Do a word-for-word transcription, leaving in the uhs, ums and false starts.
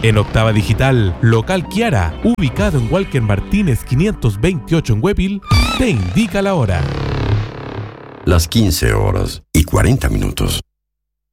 En Octava Digital, local Kiara, ubicado en Walker Martínez quinientos veintiocho en Huepil, te indica la hora. Las quince horas y cuarenta minutos.